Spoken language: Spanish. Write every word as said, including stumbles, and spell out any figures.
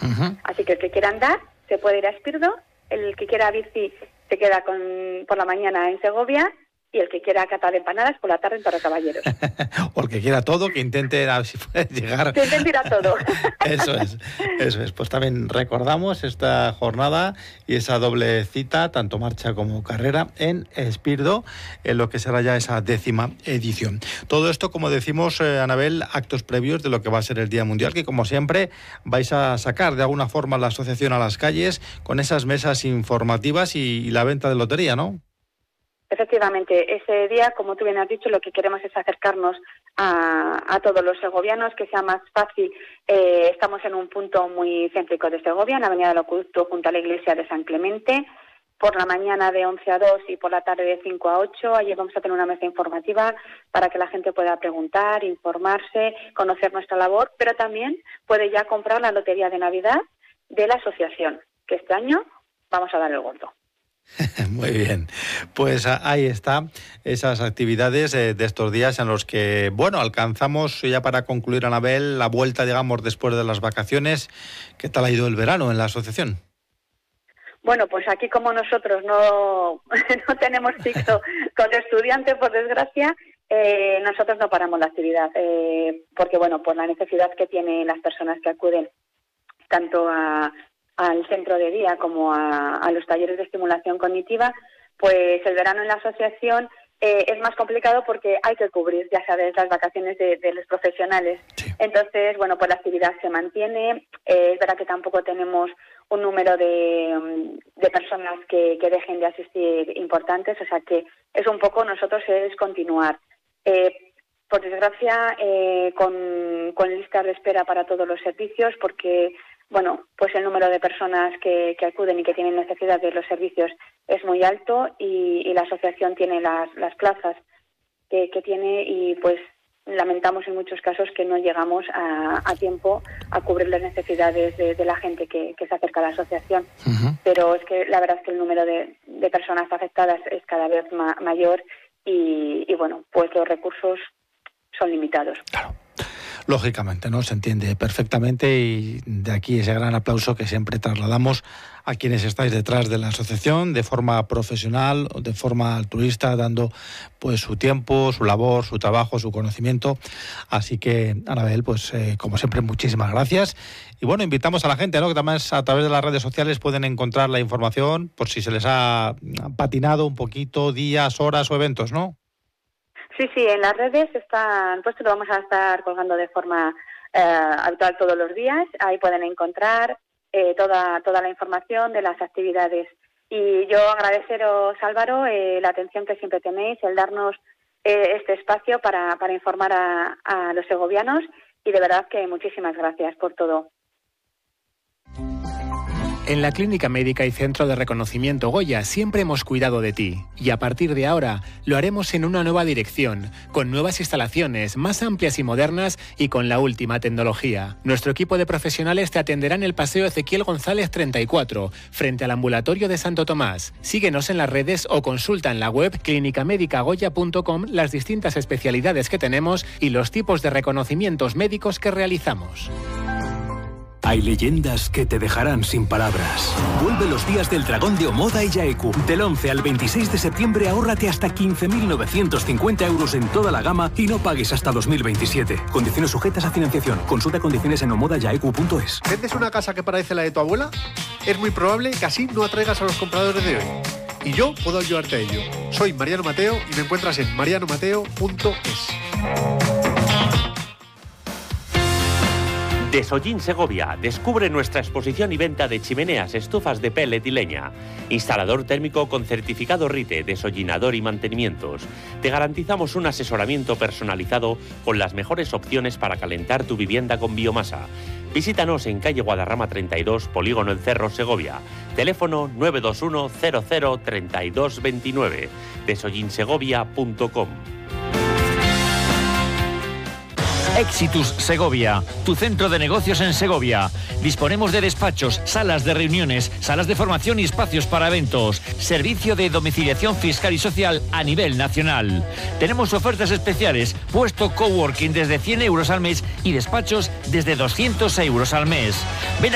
Uh-huh. Así que el que quiera andar se puede ir a Espirdo, el que quiera bici se queda con, por la mañana en Segovia, y el que quiera catar empanadas por la tarde en Torrecaballeros. O el que quiera todo, que intente, a ver si puede llegar. Que intente ir a todo. Eso es, eso es. Pues también recordamos esta jornada y esa doble cita, tanto marcha como carrera, en Espirdo, en lo que será ya esa décima edición. Todo esto, como decimos, eh, Anabel, actos previos de lo que va a ser el Día Mundial, que como siempre vais a sacar de alguna forma la asociación a las calles con esas mesas informativas y, y la venta de lotería, ¿no? Efectivamente, ese día, como tú bien has dicho, lo que queremos es acercarnos a, a todos los segovianos, que sea más fácil. Eh, estamos en un punto muy céntrico de Segovia, en la Avenida del Acueducto, junto a la iglesia de San Clemente, por la mañana de once a dos y por la tarde de cinco a ocho. Allí vamos a tener una mesa informativa para que la gente pueda preguntar, informarse, conocer nuestra labor, pero también puede ya comprar la lotería de Navidad de la asociación, que este año vamos a dar el gordo. Muy bien, pues ahí está esas actividades de estos días en los que, bueno, alcanzamos ya para concluir, Anabel, la vuelta, digamos, después de las vacaciones. ¿Qué tal ha ido el verano en la asociación? Bueno, pues aquí como nosotros no, no tenemos fixo con estudiantes, por desgracia, eh, nosotros no paramos la actividad, eh, porque bueno, por la necesidad que tienen las personas que acuden tanto a al centro de día como a, a los talleres de estimulación cognitiva, pues el verano en la asociación eh, es más complicado porque hay que cubrir, ya sabes, las vacaciones de, de los profesionales. Sí. Entonces, bueno, pues la actividad se mantiene. Eh, es verdad que tampoco tenemos un número de, de personas que, que dejen de asistir importantes, o sea que es un poco, nosotros es continuar. Eh, por desgracia, eh, con, con listas de espera para todos los servicios, porque bueno, pues el número de personas que, que acuden y que tienen necesidad de los servicios es muy alto y, y la asociación tiene las, las plazas que, que tiene y pues lamentamos en muchos casos que no llegamos a, a tiempo a cubrir las necesidades de, de la gente que, que se acerca a la asociación. Uh-huh. Pero es que la verdad es que el número de, de personas afectadas es cada vez ma, mayor y, y bueno, pues los recursos son limitados. Claro. Lógicamente, ¿no? Se entiende perfectamente y de aquí ese gran aplauso que siempre trasladamos a quienes estáis detrás de la asociación de forma profesional, de forma altruista, dando pues su tiempo, su labor, su trabajo, su conocimiento. Así que, Anabel, pues eh, como siempre, muchísimas gracias. Y bueno, invitamos a la gente, ¿no? Que también a través de las redes sociales pueden encontrar la información por si se les ha patinado un poquito, días, horas o eventos, ¿no? Sí, sí, en las redes están puestos, lo vamos a estar colgando de forma eh, habitual todos los días. Ahí pueden encontrar eh, toda toda la información de las actividades. Y yo agradeceros, Álvaro, eh, la atención que siempre tenéis, el darnos eh, este espacio para, para informar a, a los segovianos y de verdad que muchísimas gracias por todo. En la Clínica Médica y Centro de Reconocimiento Goya siempre hemos cuidado de ti y a partir de ahora lo haremos en una nueva dirección, con nuevas instalaciones más amplias y modernas y con la última tecnología. Nuestro equipo de profesionales te atenderá en el Paseo Ezequiel González treinta y cuatro, frente al ambulatorio de Santo Tomás. Síguenos en las redes o consulta en la web clínica médica goya punto com las distintas especialidades que tenemos y los tipos de reconocimientos médicos que realizamos. Hay leyendas que te dejarán sin palabras. Vuelve los días del dragón de Omoda y Yaeku. Del once al veintiséis de septiembre ahórrate hasta quince mil novecientos cincuenta euros en toda la gama y no pagues hasta dos mil veintisiete. Condiciones sujetas a financiación. Consulta condiciones en omoda yaeku punto es. ¿Vendes una casa que parece la de tu abuela? Es muy probable que así no atraigas a los compradores de hoy. Y yo puedo ayudarte a ello. Soy Mariano Mateo y me encuentras en mariano mateo punto es. Desollín Segovia. Descubre nuestra exposición y venta de chimeneas, estufas de pellet y leña. Instalador térmico con certificado RITE, desollinador y mantenimientos. Te garantizamos un asesoramiento personalizado con las mejores opciones para calentar tu vivienda con biomasa. Visítanos en calle Guadarrama treinta y dos, Polígono El Cerro, Segovia. Teléfono nueve dos uno cero cero tres dos dos nueve. desollin segovia punto com. Exitus Segovia, tu centro de negocios en Segovia. Disponemos de despachos, salas de reuniones, salas de formación y espacios para eventos. Servicio de domiciliación fiscal y social a nivel nacional. Tenemos ofertas especiales, puesto coworking desde cien euros al mes y despachos desde doscientos euros al mes. Ven